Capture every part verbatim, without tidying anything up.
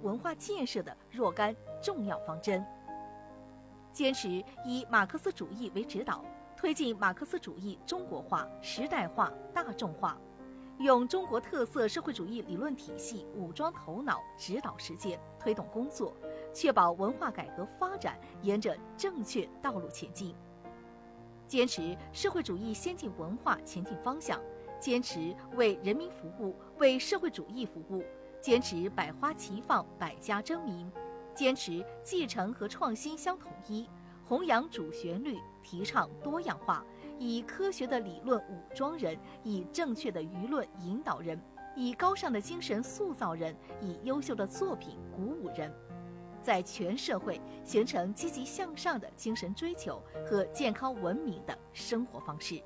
文化建设的若干重要方针。坚持以马克思主义为指导，推进马克思主义中国化、时代化、大众化，用中国特色社会主义理论体系武装头脑，指导实践，推动工作，确保文化改革发展沿着正确道路前进。坚持社会主义先进文化前进方向，坚持为人民服务、为社会主义服务，坚持百花齐放、百家争鸣，坚持继承和创新相统一，弘扬主旋律，提倡多样化，以科学的理论武装人，以正确的舆论引导人，以高尚的精神塑造人，以优秀的作品鼓舞人，在全社会形成积极向上的精神追求和健康文明的生活方式。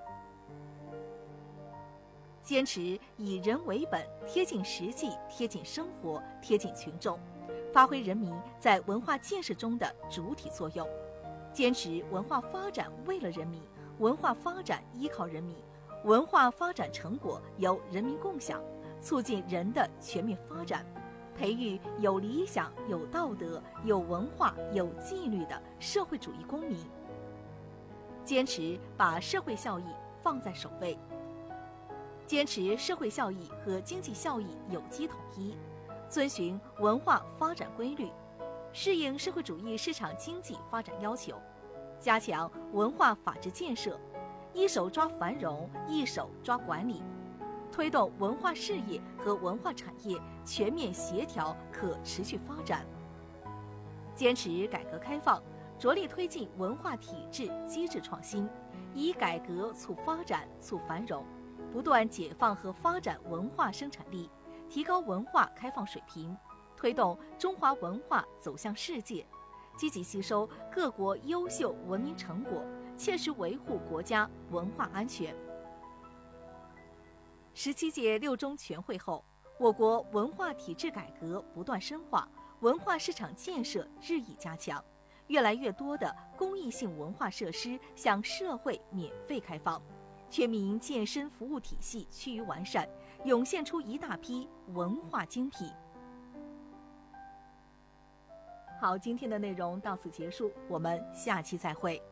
坚持以人为本，贴近实际，贴近生活，贴近群众，发挥人民在文化建设中的主体作用。坚持文化发展为了人民，文化发展依靠人民，文化发展成果由人民共享，促进人的全面发展，培育有理想、有道德、有文化、有纪律的社会主义公民。坚持把社会效益放在首位，坚持社会效益和经济效益有机统一，遵循文化发展规律，适应社会主义市场经济发展要求，加强文化法治建设，一手抓繁荣，一手抓管理，推动文化事业和文化产业全面协调可持续发展。坚持改革开放，着力推进文化体制机制创新，以改革促发展、促繁荣，不断解放和发展文化生产力，提高文化开放水平，推动中华文化走向世界，积极吸收各国优秀文明成果，切实维护国家文化安全。十七届六中全会后，我国文化体制改革不断深化，文化市场建设日益加强，越来越多的公益性文化设施向社会免费开放，全民健身服务体系趋于完善，涌现出一大批文化精品。好，今天的内容到此结束，我们下期再会。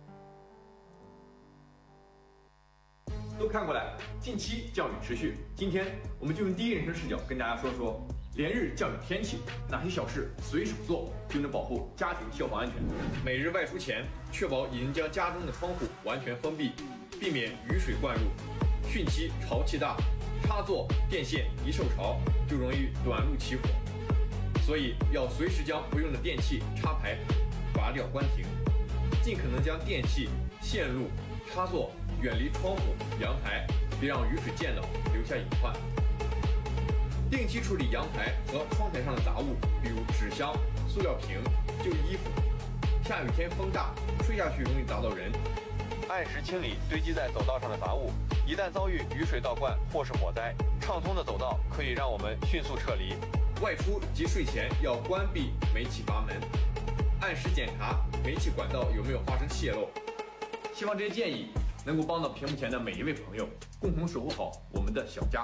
都看过来，近期教育持续。今天我们就用第一人称视角跟大家说说连日教育天气，哪些小事随手做就能保护家庭消防安全。每日外出前，确保已经将家中的窗户完全封闭，避免雨水灌入。汛期潮气大，插座、电线一受潮就容易短路起火，所以要随时将不用的电器插排拔掉关停，尽可能将电器、线路、插座远离窗户、阳台，别让雨水溅到，留下隐患。定期处理阳台和窗台上的杂物，比如纸箱、塑料瓶、旧衣服。下雨天风大，吹下去容易砸到人。按时清理堆积在走道上的杂物，一旦遭遇雨水倒灌或是火灾，畅通的走道可以让我们迅速撤离。外出及睡前要关闭煤气阀门，按时检查煤气管道有没有发生泄漏。希望这些建议能够帮到屏幕前的每一位朋友，共同守护好我们的小家。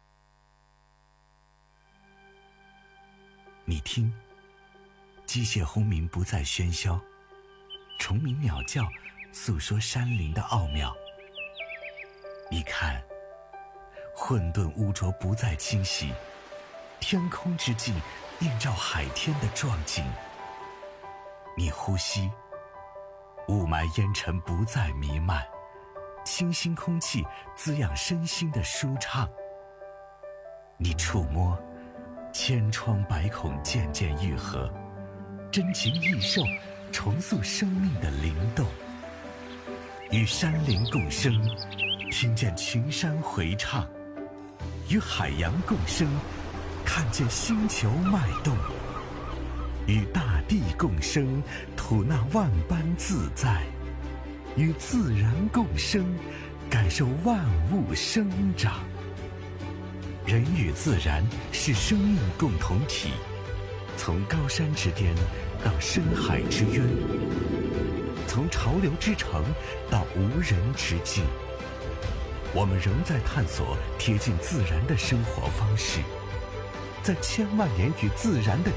你听，机械轰鸣不再喧嚣，虫鸣鸟叫诉说山林的奥妙。你看，混沌污浊不再侵袭，天空之际映照海天的壮景。你呼吸，雾霾烟尘不再弥漫，清新空气滋养身心的舒畅。你触摸，千疮百孔渐渐愈合，真情益寿重塑生命的灵动。与山林共生，听见群山回唱；与海洋共生，看见星球脉动；与大地共生，吐纳万般自在；与自然共生，感受万物生长。人与自然是生命共同体，从高山之巅到深海之渊，从潮流之城到无人之境，我们仍在探索贴近自然的生活方式，在千万年与自然的